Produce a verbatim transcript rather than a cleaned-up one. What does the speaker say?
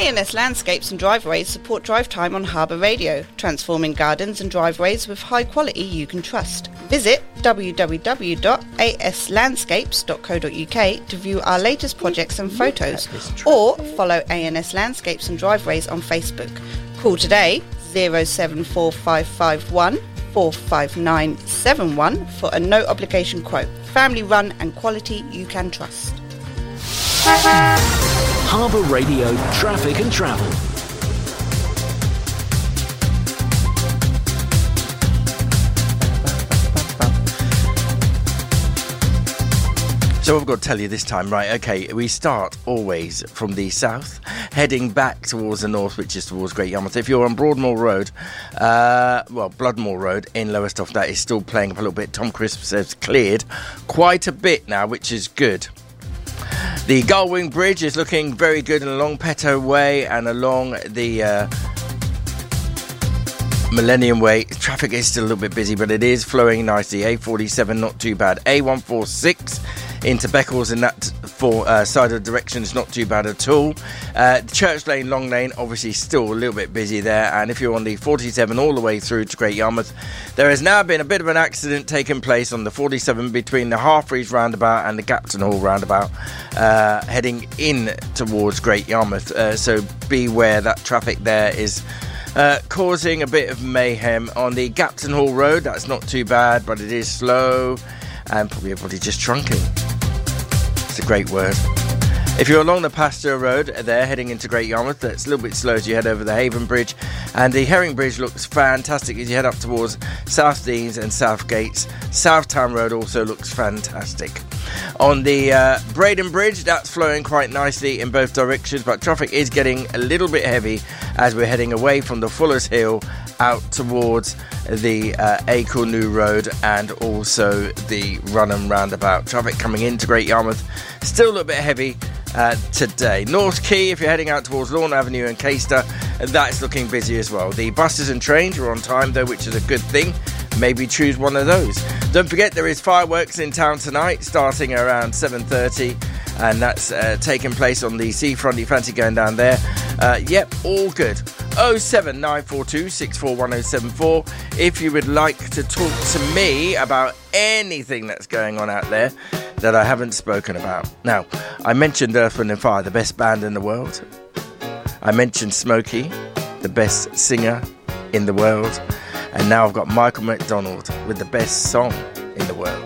A and S Landscapes and Driveways support drive time on Harbour Radio, transforming gardens and driveways with high quality you can trust. Visit w w w dot a s landscapes dot co dot u k to view our latest projects and photos, or follow A and S Landscapes and Driveways on Facebook. Call today zero seven four five five one four five nine seven one for a no obligation quote. Family run and quality you can trust. Harbour Radio Traffic and Travel. So I've got to tell you this time, right, okay, we start always from the south, heading back towards the north, which is towards Great Yarmouth. If you're on Broadmoor Road, uh, well, Bloodmoor Road in Lowestoft, that is still playing up a little bit. Tom Crisp says cleared quite a bit now, which is good. The Gullwing Bridge is looking very good along Petto Way and along the uh, Millennium Way. Traffic is still a little bit busy, but it is flowing nicely. A forty-seven, not too bad. A one forty-six into Beccles in that for, uh, side of the direction is not too bad at all. Uh, Church Lane, Long Lane, obviously still a little bit busy there. And if you're on the forty-seven all the way through to Great Yarmouth, there has now been a bit of an accident taking place on the forty-seven between the Harfreys roundabout and the Gapton Hall roundabout, uh, heading in towards Great Yarmouth. Uh, so beware, that traffic there is Uh, causing a bit of mayhem on the Gapton Hall Road. That's not too bad, but it is slow and probably everybody just trunking. It's a great word. If you're along the Pasteur Road there heading into Great Yarmouth, that's a little bit slow as you head over the Haven Bridge, and the Herring Bridge looks fantastic as you head up towards South Deans and South Gates. Southtown Road also looks fantastic. On the uh, Braden Bridge, that's flowing quite nicely in both directions, but traffic is getting a little bit heavy as we're heading away from the Fuller's Hill out towards the uh, Acle New Road and also the Runham roundabout. Traffic coming into Great Yarmouth still a little bit heavy uh, today. North Quay, if you're heading out towards Lawn Avenue and Caister, that's looking busy as well. The buses and trains are on time though, which is a good thing. Maybe choose one of those. Don't forget there is fireworks in town tonight starting around seven thirty, and that's uh, taking place on the seafront. You fancy going down there? Uh, yep, all good. oh seven nine four two six four one oh seven four if you would like to talk to me about anything that's going on out there that I haven't spoken about. Now, I mentioned Earth, Wind and Fire, the best band in the world. I mentioned Smokey, the best singer in the world. And now I've got Michael McDonald with the best song in the world.